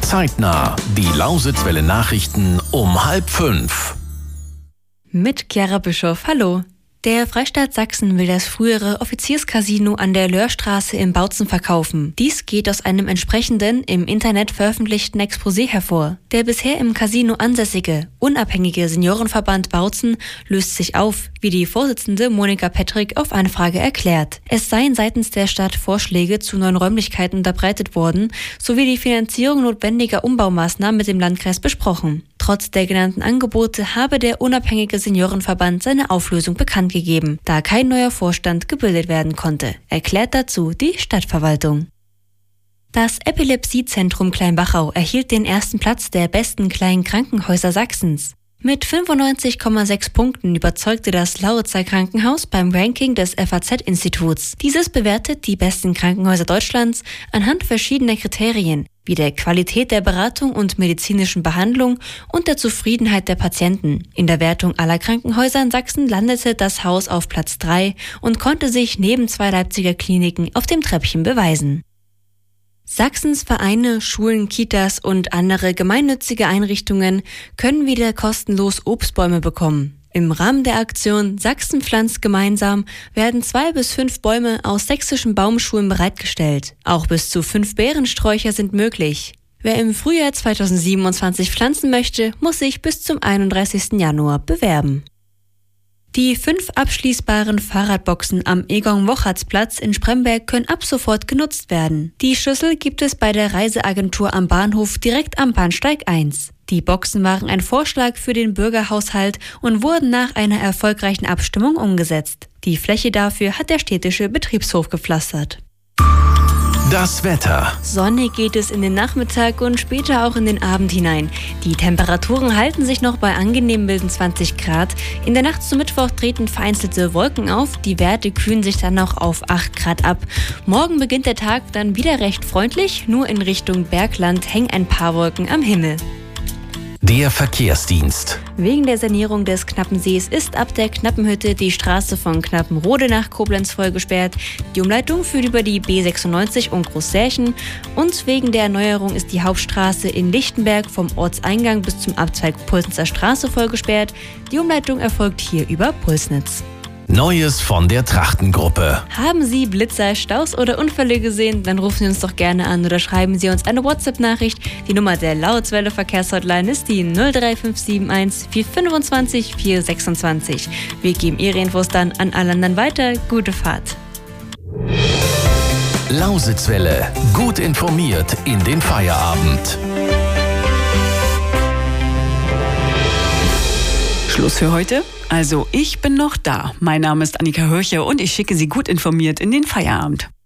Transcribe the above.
Zeitnah, die Lausitzwelle Nachrichten um 4:30. Mit Chiara Bischof, hallo. Der Freistaat Sachsen will das frühere Offizierscasino an der Löhrstraße in Bautzen verkaufen. Dies geht aus einem entsprechenden, im Internet veröffentlichten Exposé hervor. Der bisher im Casino ansässige, unabhängige Seniorenverband Bautzen löst sich auf, wie die Vorsitzende Monika Pettrick auf Anfrage erklärt. Es seien seitens der Stadt Vorschläge zu neuen Räumlichkeiten unterbreitet worden, sowie die Finanzierung notwendiger Umbaumaßnahmen mit dem Landkreis besprochen. Trotz der genannten Angebote habe der unabhängige Seniorenverband seine Auflösung bekannt gegeben, da kein neuer Vorstand gebildet werden konnte, erklärt dazu die Stadtverwaltung. Das Epilepsiezentrum Kleinbachau erhielt den ersten Platz der besten kleinen Krankenhäuser Sachsens. Mit 95,6 Punkten überzeugte das Lauritzer Krankenhaus beim Ranking des FAZ-Instituts. Dieses bewertet die besten Krankenhäuser Deutschlands anhand verschiedener Kriterien, wie der Qualität der Beratung und medizinischen Behandlung und der Zufriedenheit der Patienten. In der Wertung aller Krankenhäuser in Sachsen landete das Haus auf Platz 3 und konnte sich neben 2 Leipziger Kliniken auf dem Treppchen beweisen. Sachsens Vereine, Schulen, Kitas und andere gemeinnützige Einrichtungen können wieder kostenlos Obstbäume bekommen. Im Rahmen der Aktion Sachsen pflanzt gemeinsam werden 2 bis 5 Bäume aus sächsischen Baumschulen bereitgestellt. Auch bis zu 5 Beerensträucher sind möglich. Wer im Frühjahr 2027 pflanzen möchte, muss sich bis zum 31. Januar bewerben. Die 5 abschließbaren Fahrradboxen am Egon-Wochertz-Platz in Spremberg können ab sofort genutzt werden. Die Schlüssel gibt es bei der Reiseagentur am Bahnhof direkt am Bahnsteig 1. Die Boxen waren ein Vorschlag für den Bürgerhaushalt und wurden nach einer erfolgreichen Abstimmung umgesetzt. Die Fläche dafür hat der städtische Betriebshof gepflastert. Das Wetter. Sonnig geht es in den Nachmittag und später auch in den Abend hinein. Die Temperaturen halten sich noch bei angenehm milden 20 Grad. In der Nacht zum Mittwoch treten vereinzelte Wolken auf. Die Werte kühlen sich dann noch auf 8 Grad ab. Morgen beginnt der Tag dann wieder recht freundlich. Nur in Richtung Bergland hängen ein paar Wolken am Himmel. Der Verkehrsdienst. Wegen der Sanierung des Knappensees ist ab der Knappenhütte die Straße von Knappenrode nach Koblenz voll gesperrt. Die Umleitung führt über die B96 und Großsärchen. Und wegen der Erneuerung ist die Hauptstraße in Lichtenberg vom Ortseingang bis zum Abzweig Pulsnitzer Straße voll gesperrt. Die Umleitung erfolgt hier über Pulsnitz. Neues von der Trachtengruppe. Haben Sie Blitzer, Staus oder Unfälle gesehen? Dann rufen Sie uns doch gerne an oder schreiben Sie uns eine WhatsApp-Nachricht. Die Nummer der Lausitzwelle Verkehrshotline ist die 03571 425 426. Wir geben Ihre Infos dann an alle anderen weiter. Gute Fahrt. Lausitzwelle. Gut informiert in den Feierabend. Schluss für heute? Also, ich bin noch da. Mein Name ist Annika Hörcher und ich schicke Sie gut informiert in den Feierabend.